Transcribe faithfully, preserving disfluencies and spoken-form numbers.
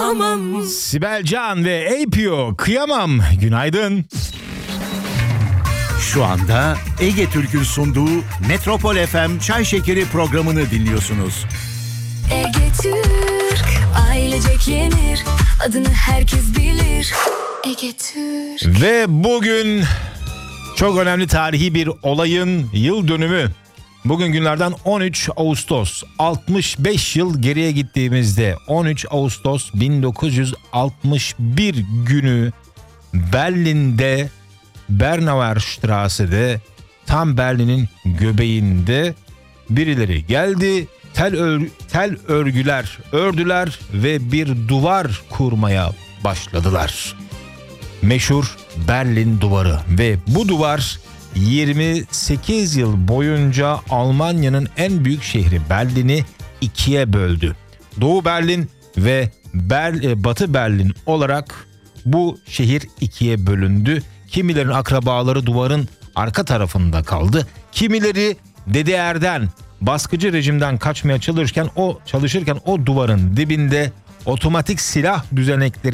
kıyamam. Sibel Can ve A P O kıyamam. Günaydın. Şu anda Ege Türk'ün sunduğu Metropol F M Çay Şekeri programını dinliyorsunuz. Ege Türk, ailecek yenir, adını herkes bilir. Ege Türk. Ve bugün çok önemli tarihi bir olayın yıl dönümü. Bugün günlerden on üç Ağustos. altmış beş yıl geriye gittiğimizde on üç Ağustos bin dokuz yüz altmış bir günü Berlin'de, Bernauer Strasse'de, tam Berlin'in göbeğinde birileri geldi. Tel, ör- tel örgüler ördüler ve bir duvar kurmaya başladılar. Meşhur Berlin Duvarı ve bu duvar yirmi sekiz yıl boyunca Almanya'nın en büyük şehri Berlin'i ikiye böldü. Doğu Berlin ve Ber- Batı Berlin olarak bu şehir ikiye bölündü. Kimilerin akrabaları duvarın arka tarafında kaldı. Kimileri D D R'den, baskıcı rejimden kaçmaya çalışırken o çalışırken o duvarın dibinde otomatik silah düzenekleri